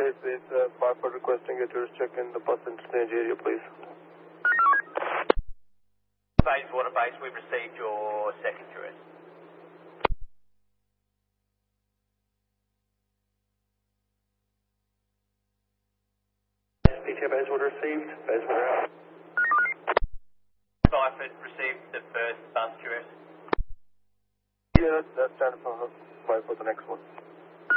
place, please. Mark requesting a tourist check in the percentage area, please. Bayswater base, we've received your second tourist. PTO Bayswater received. Bayswater out. Byford received the first bus tourist. Yeah, that's standard for the next one.